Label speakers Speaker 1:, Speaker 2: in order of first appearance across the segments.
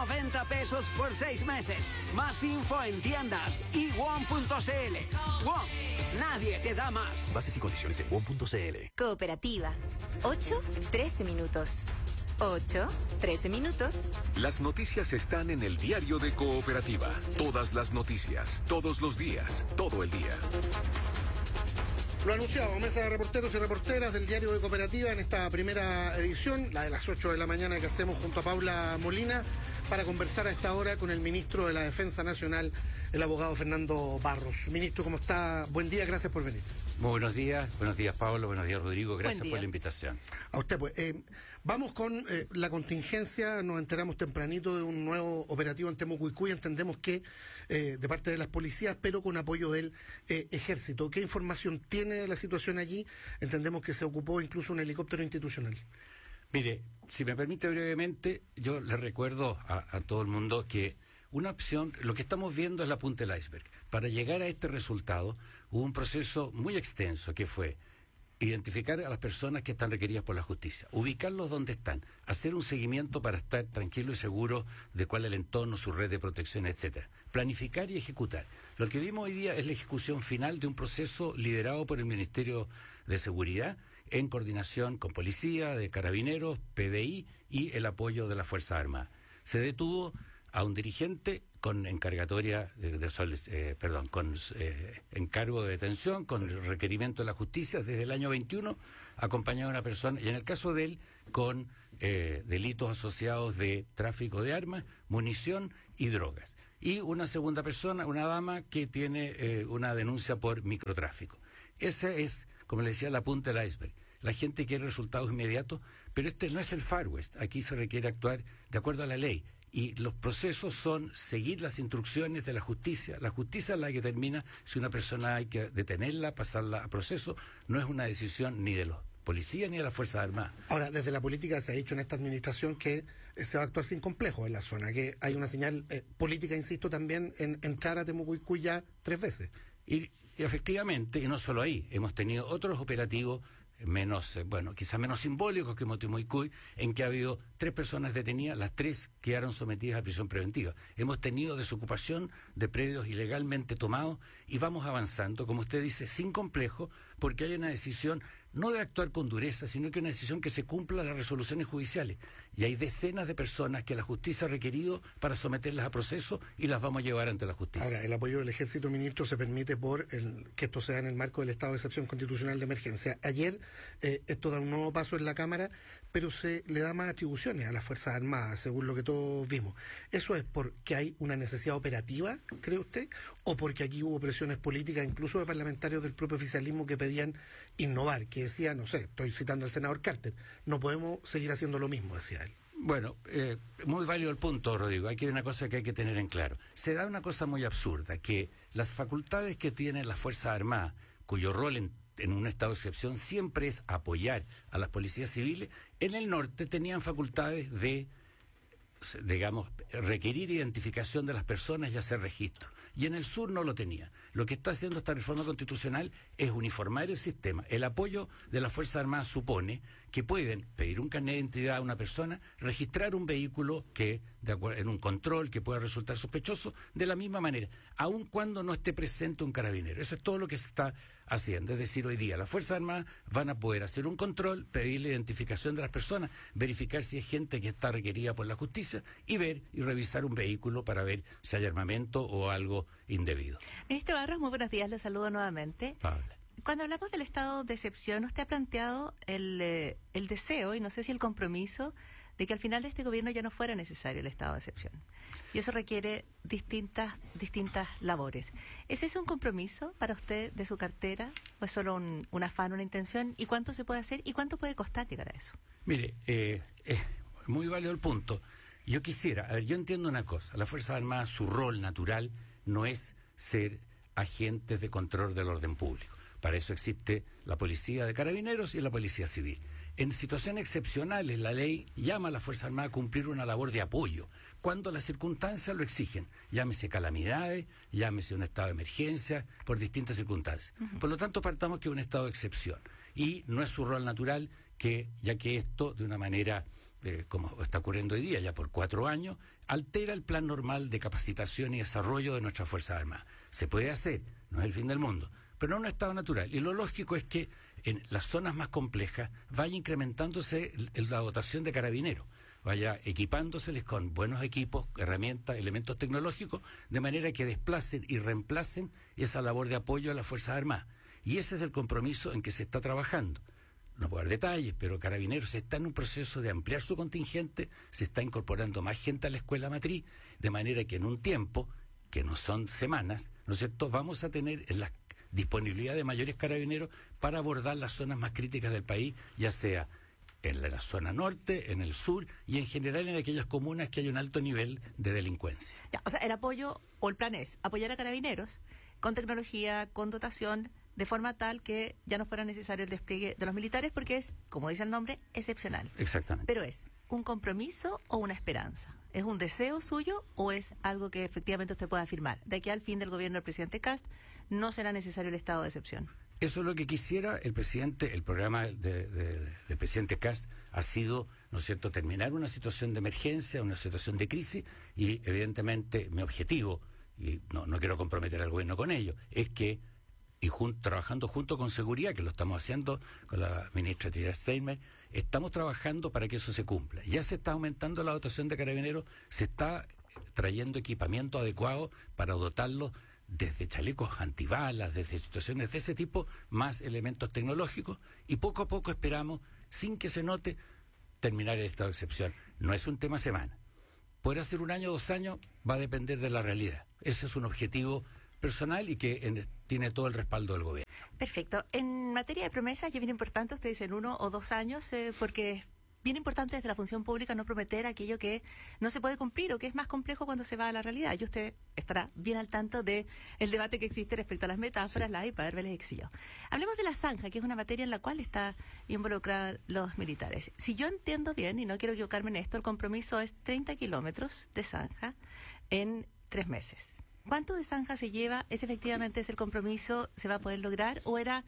Speaker 1: 90 pesos por 6 meses. Más info en tiendas y WOM.cl. WOM, nadie te da más.
Speaker 2: Bases y condiciones en WOM.cl.
Speaker 3: Cooperativa. 8-13 minutos. 8-13 minutos.
Speaker 4: Las noticias están en el diario de Cooperativa. Todas las noticias, todos los días, todo el día.
Speaker 5: Lo anunciamos, mesa de reporteros y reporteras del diario de Cooperativa en esta primera edición, la de las 8 de la mañana que hacemos junto a Paula Molina, para conversar a esta hora con el ministro de la Defensa Nacional, el abogado Fernando Barros. Ministro, ¿cómo está? Buen día, gracias por venir.
Speaker 6: Muy buenos días Pablo, buenos días Rodrigo, gracias por la invitación.
Speaker 5: A usted, pues. Vamos con la contingencia, nos enteramos tempranito de un nuevo operativo en Temucuicú y entendemos que de parte de las policías, pero con apoyo del ejército. ¿Qué información tiene de la situación allí? Entendemos que se ocupó incluso un helicóptero institucional.
Speaker 6: Mire, si me permite brevemente, yo le recuerdo a todo el mundo que una opción, lo que estamos viendo es la punta del iceberg. Para llegar a este resultado hubo un proceso muy extenso que fue identificar a las personas que están requeridas por la justicia, ubicarlos donde están, hacer un seguimiento para estar tranquilo y seguro de cuál es el entorno, su red de protección, etcétera. Planificar y ejecutar. Lo que vimos hoy día es la ejecución final de un proceso liderado por el Ministerio de Seguridad en coordinación con Policía, de Carabineros, PDI y el apoyo de las Fuerzas Armadas. Se detuvo a un dirigente con encargatoria con encargo de detención, con requerimiento de la justicia desde el año 21, acompañado de una persona, y en el caso de él, con delitos asociados de tráfico de armas, munición y drogas. Y una segunda persona, una dama, que tiene una denuncia por microtráfico. Esa es, como le decía, la punta del iceberg. La gente quiere resultados inmediatos, pero este no es el Far West. Aquí se requiere actuar de acuerdo a la ley. Y los procesos son seguir las instrucciones de la justicia. La justicia es la que determina si una persona hay que detenerla, pasarla a proceso. No es una decisión ni de los policías ni de las Fuerzas Armadas. Ahora,
Speaker 5: desde la política se ha dicho en esta administración que se va a actuar sin complejos en la zona, que hay una señal política, insisto, también en entrar a Temucuicú ya 3 veces.
Speaker 6: Y efectivamente, y no solo ahí, hemos tenido otros operativos menos, quizás menos simbólicos que Temucuicú, en que ha habido 3 personas detenidas, las 3 quedaron sometidas a prisión preventiva. Hemos tenido desocupación de predios ilegalmente tomados y vamos avanzando, como usted dice, sin complejo, porque hay una decisión no de actuar con dureza, sino que una decisión que se cumpla las resoluciones judiciales. Y hay decenas de personas que la justicia ha requerido para someterlas a proceso y las vamos a llevar ante la justicia.
Speaker 5: Ahora, el apoyo del ejército, ministro, se permite por que esto sea en el marco del estado de excepción constitucional de emergencia. Ayer esto da un nuevo paso en la Cámara, pero se le da más atribuciones a las Fuerzas Armadas, según lo que todos vimos. ¿Eso es porque hay una necesidad operativa, cree usted? ¿O porque aquí hubo presiones políticas, incluso de parlamentarios del propio oficialismo, que pedían innovar, que decía, no sé, estoy citando al senador Carter, no podemos seguir haciendo lo mismo, decía él?
Speaker 6: Bueno, muy válido el punto, Rodrigo. Aquí hay una cosa que hay que tener en claro. Se da una cosa muy absurda, que las facultades que tienen las Fuerzas Armadas, cuyo rol en un estado de excepción siempre es apoyar a las policías civiles, en el norte tenían facultades de, digamos, requerir identificación de las personas y hacer registro. Y en el sur no lo tenía. Lo que está haciendo esta reforma constitucional es uniformar el sistema. El apoyo de las Fuerzas Armadas supone que pueden pedir un carnet de identidad a una persona, registrar un vehículo que, en un control que pueda resultar sospechoso, de la misma manera, aun cuando no esté presente un carabinero. Eso es todo lo que se está haciendo. Es decir, hoy día las Fuerzas Armadas van a poder hacer un control, pedir la identificación de las personas, verificar si es gente que está requerida por la justicia y ver y revisar un vehículo para ver si hay armamento o algo indebido.
Speaker 7: Ministro Barros, muy buenos días, le saludo nuevamente.
Speaker 6: Pablo.
Speaker 7: Cuando hablamos del estado de excepción, usted ha planteado el deseo, y no sé si el compromiso, de que al final de este gobierno ya no fuera necesario el estado de excepción. Y eso requiere distintas labores. ¿Es ese un compromiso para usted de su cartera? ¿O es solo un afán, una intención? ¿Y cuánto se puede hacer? ¿Y cuánto puede costar llegar a eso?
Speaker 6: Mire, muy válido el punto. Yo entiendo una cosa, la Fuerza Armada, su rol natural no es ser agentes de control del orden público. Para eso existe la Policía de Carabineros y la Policía Civil. En situaciones excepcionales, la ley llama a la Fuerza Armada a cumplir una labor de apoyo, cuando las circunstancias lo exigen. Llámese calamidades, llámese un estado de emergencia, por distintas circunstancias. Uh-huh. Por lo tanto, partamos que es un estado de excepción. Y no es su rol natural ya que esto, de una manera como está ocurriendo hoy día, ya por 4 años, altera el plan normal de capacitación y desarrollo de nuestras Fuerzas Armadas. Se puede hacer, no es el fin del mundo, pero no en un estado natural. Y lo lógico es que en las zonas más complejas vaya incrementándose la dotación de carabineros, vaya equipándoseles con buenos equipos, herramientas, elementos tecnológicos, de manera que desplacen y reemplacen esa labor de apoyo a las Fuerzas Armadas. Y ese es el compromiso en que se está trabajando. No puedo dar detalles, pero Carabineros está en un proceso de ampliar su contingente, se está incorporando más gente a la escuela matriz, de manera que en un tiempo, que no son semanas, ¿no es cierto?, vamos a tener la disponibilidad de mayores carabineros para abordar las zonas más críticas del país, ya sea en la zona norte, en el sur y en general en aquellas comunas que hay un alto nivel de delincuencia.
Speaker 7: Ya, o sea, el apoyo o el plan es apoyar a Carabineros con tecnología, con dotación, de forma tal que ya no fuera necesario el despliegue de los militares porque es, como dice el nombre, excepcional.
Speaker 6: Exactamente.
Speaker 7: Pero ¿es un compromiso o una esperanza? ¿Es un deseo suyo o es algo que efectivamente usted puede afirmar? De aquí al fin del gobierno del presidente Kast no será necesario el estado de excepción.
Speaker 6: Eso es lo que quisiera el presidente. El programa del presidente Kast ha sido, ¿no es cierto?, terminar una situación de emergencia, una situación de crisis, y evidentemente mi objetivo, y no quiero comprometer al gobierno con ello, es que, trabajando junto con seguridad, que lo estamos haciendo con la ministra Tria Steinmeier, estamos trabajando para que eso se cumpla. Ya se está aumentando la dotación de carabineros, se está trayendo equipamiento adecuado para dotarlos desde chalecos antibalas, desde situaciones de ese tipo, más elementos tecnológicos, y poco a poco esperamos, sin que se note, terminar el estado de excepción. No es un tema semana. Podrá ser 1 año, 2 años, va a depender de la realidad. Ese es un objetivo personal y que tiene todo el respaldo del gobierno.
Speaker 7: Perfecto. En materia de promesas, ya bien importante, ustedes dicen 1 o 2 años, porque es bien importante desde la función pública no prometer aquello que no se puede cumplir o que es más complejo cuando se va a la realidad. Y usted estará bien al tanto de el debate que existe respecto a las metáforas, la hiperboles, qué sé yo. Hablemos de la zanja, que es una materia en la cual está involucrada los militares. Si yo entiendo bien, y no quiero equivocarme en esto, el compromiso es 30 kilómetros de zanja en 3 meses. ¿Cuánto de zanja se lleva? ¿Es efectivamente ese el compromiso? ¿Se va a poder lograr? ¿O era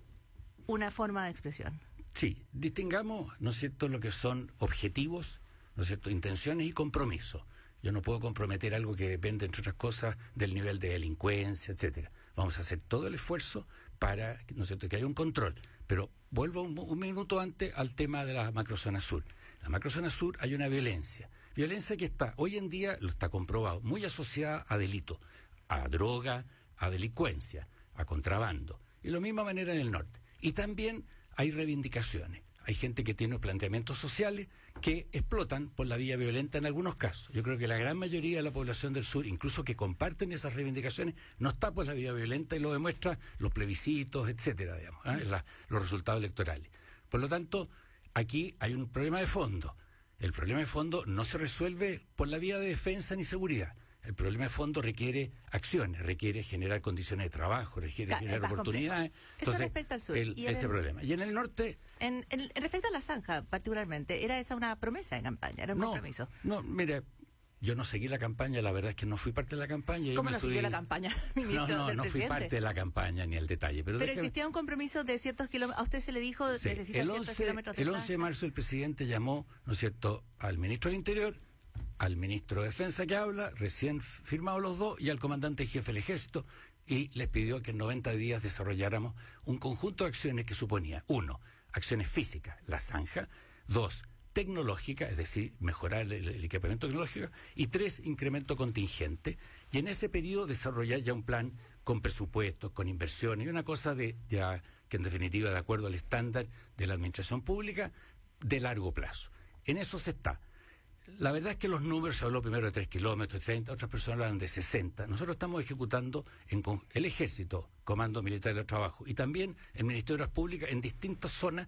Speaker 7: una forma de expresión?
Speaker 6: Sí, distingamos, ¿no es cierto?, lo que son objetivos, ¿no es cierto?, intenciones y compromisos. Yo no puedo comprometer algo que depende, entre otras cosas, del nivel de delincuencia, etcétera. Vamos a hacer todo el esfuerzo para, ¿no es cierto?, que haya un control. Pero vuelvo un minuto antes al tema de la macrozona sur. En la macrozona sur hay una violencia que está, hoy en día, lo está comprobado, muy asociada a delitos, a droga, a delincuencia, a contrabando. Y de la misma manera en el norte. Y también hay reivindicaciones. Hay gente que tiene planteamientos sociales que explotan por la vía violenta en algunos casos. Yo creo que la gran mayoría de la población del sur, incluso que comparten esas reivindicaciones, no está por la vía violenta y lo demuestra los plebiscitos, etcétera, digamos, los resultados electorales. Por lo tanto, aquí hay un problema de fondo. El problema de fondo no se resuelve por la vía de defensa ni seguridad. El problema de fondo requiere acciones, requiere generar condiciones de trabajo, requiere generar oportunidades.
Speaker 7: Entonces, eso respecto al sur.
Speaker 6: Ese problema. Y en el norte...
Speaker 7: En respecto a la zanja, particularmente, ¿era esa una promesa de campaña? ¿Era un compromiso?
Speaker 6: No, mira, yo no seguí la campaña, la verdad es que no fui parte de la campaña.
Speaker 7: ¿Cómo no siguió la campaña, ministro del
Speaker 6: No fui
Speaker 7: presidente?
Speaker 6: parte de la campaña ni el detalle. Pero
Speaker 7: existía un compromiso de ciertos kilómetros. A usted se le dijo,
Speaker 6: sí,
Speaker 7: necesita ciertos kilómetros de
Speaker 6: el 11 de marzo el presidente llamó, ¿no es cierto?, al ministro del Interior, al ministro de Defensa que habla, recién firmados los dos, y al comandante jefe del Ejército, y les pidió que en 90 días desarrolláramos un conjunto de acciones que suponía, 1, acciones físicas, la zanja, 2, tecnológica, es decir, mejorar el equipamiento tecnológico, y 3, incremento contingente, y en ese periodo desarrollar ya un plan con presupuestos, con inversiones, y una cosa que en definitiva, de acuerdo al estándar de la administración pública, de largo plazo. En eso se está. La verdad es que los números, se habló primero de 3 kilómetros, 30, otras personas hablan de 60. Nosotros estamos ejecutando el Ejército, Comando Militar de Trabajo, y también el Ministerio de Obras Públicas en distintas zonas,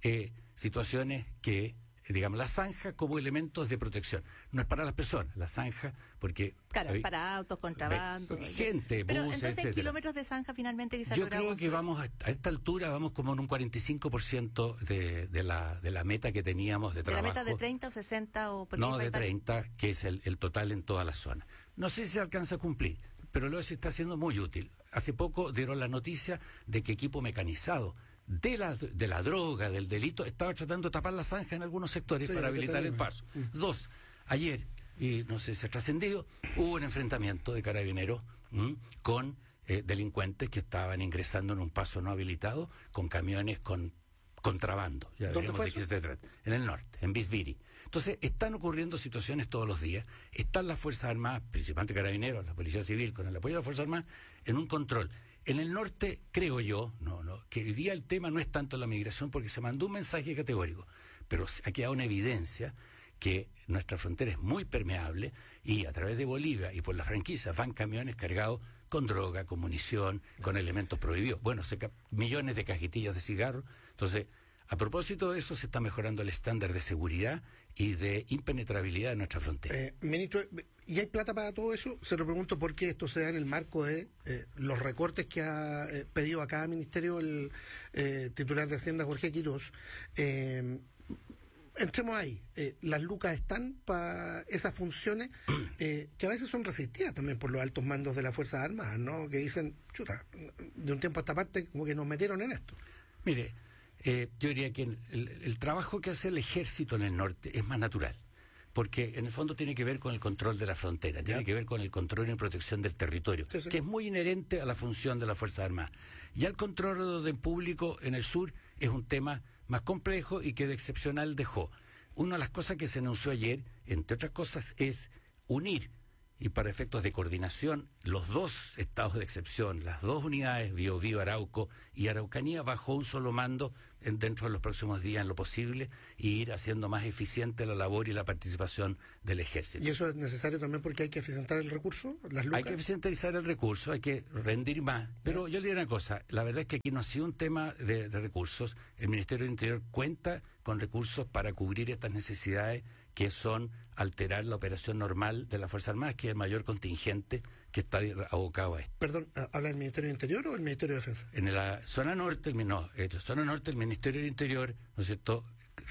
Speaker 6: situaciones que, digamos, la zanja como elementos de protección. No es para las personas, la zanja, porque...
Speaker 7: Claro, para autos, contrabando...
Speaker 6: Gente,
Speaker 7: pero
Speaker 6: buses,
Speaker 7: entonces,
Speaker 6: etcétera.
Speaker 7: kilómetros de zanja finalmente que se
Speaker 6: Yo creo que vamos, a esta altura, vamos como en un 45% de la meta que teníamos de trabajo.
Speaker 7: ¿De la meta de 30 o 60 o...?
Speaker 6: No, de 30, que es el total en toda la zona. No sé si se alcanza a cumplir, pero lo se está haciendo muy útil. Hace poco dieron la noticia de que equipo mecanizado de la droga, del delito, estaba tratando de tapar la zanja en algunos sectores para habilitar el paso. 2, ayer, y no sé si ha trascendido, hubo un enfrentamiento de carabineros con delincuentes que estaban ingresando en un paso no habilitado con camiones con contrabando. Ya veremos de qué se trata. En el norte, en Bisbiri. Entonces, están ocurriendo situaciones todos los días. Están las Fuerzas Armadas, principalmente carabineros, la Policía Civil, con el apoyo de las Fuerzas Armadas, en un control. En el norte, creo yo, que hoy día el tema no es tanto la migración, porque se mandó un mensaje categórico, pero ha quedado una evidencia que nuestra frontera es muy permeable y a través de Bolivia y por las franquicias van camiones cargados con droga, con munición, con elementos prohibidos. Bueno, millones de cajetillas de cigarros. Entonces, a propósito de eso, se está mejorando el estándar de seguridad y de impenetrabilidad de nuestra frontera.
Speaker 5: Ministro, ¿y hay plata para todo eso? Se lo pregunto porque esto se da en el marco de los recortes que ha pedido a cada ministerio el titular de Hacienda, Jorge Quirós. Entremos ahí, las lucas están para esas funciones que a veces son resistidas también por los altos mandos de las Fuerzas Armadas, ¿no? Que dicen, chuta, de un tiempo a esta parte como que nos metieron en esto.
Speaker 6: Mire, yo diría que el trabajo que hace el ejército en el norte es más natural, porque en el fondo tiene que ver con el control de la frontera, tiene que ver con el control y protección del territorio, que es muy inherente a la función de las Fuerzas Armadas. Ya el control de orden público en el sur es un tema más complejo y que de excepcional dejó. Una de las cosas que se anunció ayer, entre otras cosas, es unir, y para efectos de coordinación, los 2 estados de excepción, las 2 unidades, Biobío, Arauco y Araucanía, bajo un solo mando dentro de los próximos días en lo posible, y ir haciendo más eficiente la labor y la participación del ejército.
Speaker 5: ¿Y eso es necesario también porque hay que eficientar el recurso? ¿Las lucas?
Speaker 6: Hay que eficientizar el recurso, hay que rendir más. Pero yo le diría una cosa, la verdad es que aquí no ha sido un tema de recursos. El Ministerio del Interior cuenta con recursos para cubrir estas necesidades que son alterar la operación normal de las Fuerzas Armadas, que es el mayor contingente que está abocado a esto.
Speaker 5: Perdón, ¿habla del Ministerio del Interior o del Ministerio de Defensa?
Speaker 6: En la zona norte, el Ministerio del Interior, ¿no es cierto?,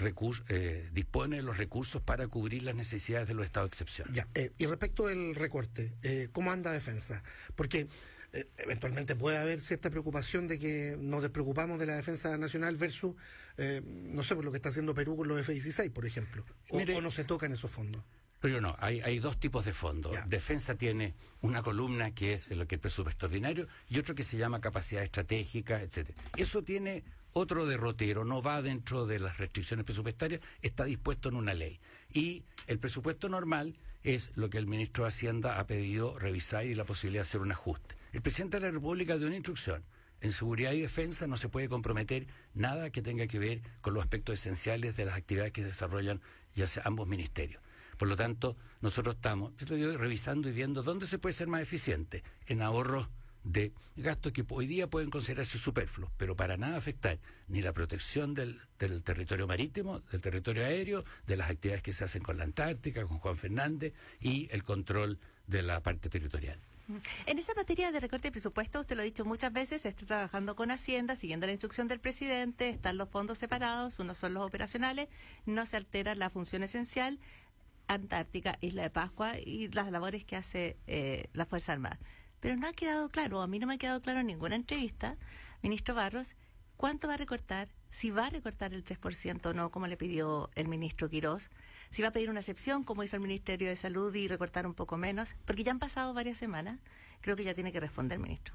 Speaker 6: dispone de los recursos para cubrir las necesidades de los estados de excepción.
Speaker 5: Ya, y respecto del recorte, ¿cómo anda defensa? Porque eventualmente puede haber cierta preocupación de que nos despreocupamos de la defensa nacional versus, no sé, por lo que está haciendo Perú con los F-16, por ejemplo, o no se tocan esos fondos.
Speaker 6: Pero no, hay 2 tipos de fondos. Ya. Defensa tiene una columna que es lo que es presupuesto ordinario y otro que se llama capacidad estratégica, etcétera. Eso tiene otro derrotero, no va dentro de las restricciones presupuestarias, está dispuesto en una ley. Y el presupuesto normal es lo que el ministro de Hacienda ha pedido revisar y la posibilidad de hacer un ajuste. El presidente de la República dio una instrucción. En seguridad y defensa no se puede comprometer nada que tenga que ver con los aspectos esenciales de las actividades que desarrollan ya sea ambos ministerios. Por lo tanto, nosotros estamos revisando y viendo dónde se puede ser más eficiente en ahorros de gastos que hoy día pueden considerarse superfluos, pero para nada afectar ni la protección del territorio marítimo, del territorio aéreo, de las actividades que se hacen con la Antártica, con Juan Fernández y el control de la parte territorial.
Speaker 7: En esa materia de recorte de presupuesto, usted lo ha dicho muchas veces, se está trabajando con Hacienda, siguiendo la instrucción del presidente, están los fondos separados, unos son los operacionales, no se altera la función esencial, Antártica, Isla de Pascua y las labores que hace la Fuerza Armada. Pero no ha quedado claro, a mí no me ha quedado claro en ninguna entrevista, ministro Barros, cuánto va a recortar, si va a recortar el 3% o no, como le pidió el ministro Quirós, si va a pedir una excepción, como hizo el Ministerio de Salud, y recortar un poco menos, porque ya han pasado varias semanas, creo que ya tiene que responder, ministro.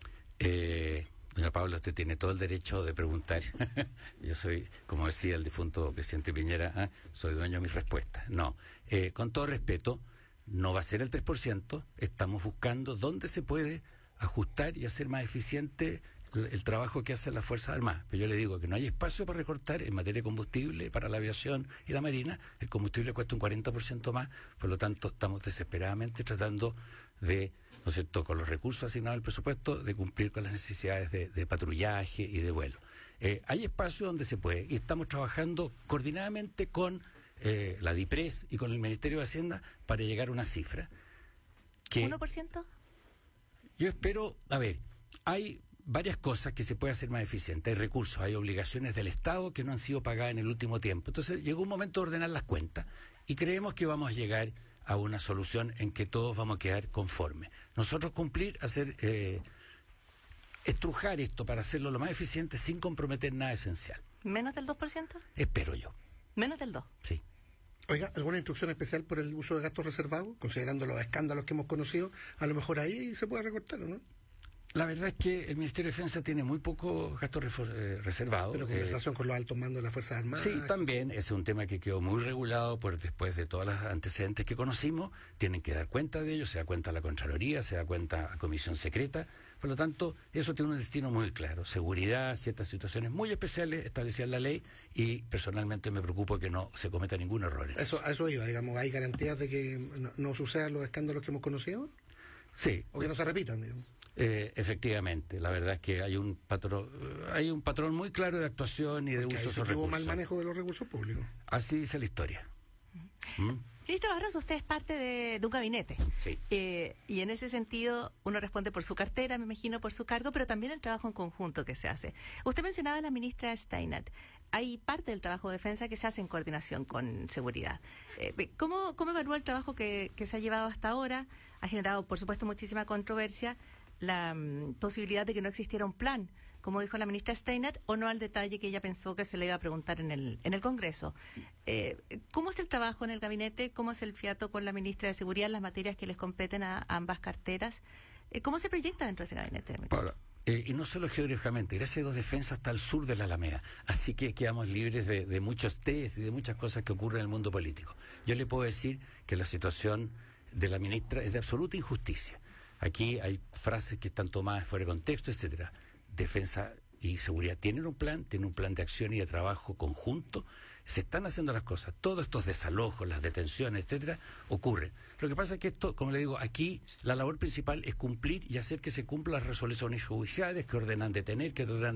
Speaker 6: Doña Paula, usted tiene todo el derecho de preguntar. Yo soy, como decía el difunto presidente Piñera, soy dueño de mis respuestas. No, con todo respeto, no va a ser el 3%, estamos buscando dónde se puede ajustar y hacer más eficiente el trabajo que hacen las Fuerzas Armadas. Pero yo le digo que no hay espacio para recortar en materia de combustible para la aviación y la marina. El combustible cuesta un 40% más, por lo tanto estamos desesperadamente tratando de, ¿no es cierto?, con los recursos asignados al presupuesto, de cumplir con las necesidades de patrullaje y de vuelo. Hay espacio donde se puede y estamos trabajando coordinadamente con la DIPRES y con el Ministerio de Hacienda para llegar a una cifra. Que
Speaker 7: ¿1%?
Speaker 6: Yo espero, hay varias cosas que se puede hacer más eficiente. Hay recursos, hay obligaciones del Estado que no han sido pagadas en el último tiempo. Entonces llegó un momento de ordenar las cuentas y creemos que vamos a llegar a una solución en que todos vamos a quedar conformes. Nosotros cumplir, hacer estrujar esto para hacerlo lo más eficiente sin comprometer nada esencial.
Speaker 7: ¿Menos del 2%?
Speaker 6: Espero yo.
Speaker 7: Menos del 2%.
Speaker 6: Sí.
Speaker 5: Oiga, ¿alguna instrucción especial por el uso de gastos reservados? Considerando los escándalos que hemos conocido, a lo mejor ahí se puede recortar, ¿o no?
Speaker 6: La verdad es que el Ministerio de Defensa tiene muy poco gasto reservado.
Speaker 5: Pero conversación con los altos mandos de las Fuerzas Armadas.
Speaker 6: Sí, también. Ese es un tema que quedó muy regulado después de todos los antecedentes que conocimos. Tienen que dar cuenta de ello, se da cuenta la Contraloría, se da cuenta la Comisión Secreta. Por lo tanto, eso tiene un destino muy claro. Seguridad, ciertas situaciones muy especiales establecidas en la ley, y personalmente me preocupo que no se cometa ningún error.
Speaker 5: A eso iba, digamos. ¿Hay garantías de que no sucedan los escándalos que hemos conocido?
Speaker 6: Sí.
Speaker 5: ¿O que no se repitan, digamos?
Speaker 6: Efectivamente, la verdad es que hay un patrón muy claro de actuación y de uso de esos recursos.
Speaker 5: Hubo mal manejo de los recursos públicos.
Speaker 6: Así dice la historia.
Speaker 7: Ministro Barros, usted es parte de un gabinete.
Speaker 6: Sí.
Speaker 7: Y en ese sentido, uno responde por su cartera, me imagino, por su cargo, pero también el trabajo en conjunto que se hace. Usted mencionaba a la ministra Steinert. Hay parte del trabajo de defensa que se hace en coordinación con seguridad. ¿Cómo evalúa el trabajo que se ha llevado hasta ahora? Ha generado, por supuesto, muchísima controversia la posibilidad de que no existiera un plan, como dijo la ministra Steinert, o no al detalle que ella pensó que se le iba a preguntar en el Congreso. ¿Cómo es el trabajo en el gabinete? ¿Cómo es el fiato con la ministra de Seguridad en las materias que les competen a ambas carteras? ¿Cómo se proyecta dentro de ese gabinete?
Speaker 6: Paula, y no solo geográficamente, gracias a Dos Defensas está al sur de la Alameda, así que quedamos libres de muchos test y de muchas cosas que ocurren en el mundo político. Yo le puedo decir que la situación de la ministra es de absoluta injusticia. Aquí hay frases que están tomadas fuera de contexto, etcétera. Defensa y seguridad tienen un plan de acción y de trabajo conjunto. Se están haciendo las cosas. Todos estos desalojos, las detenciones, etcétera, ocurren. Lo que pasa es que esto, como le digo, aquí la labor principal es cumplir y hacer que se cumplan las resoluciones judiciales que ordenan detener, que ordenan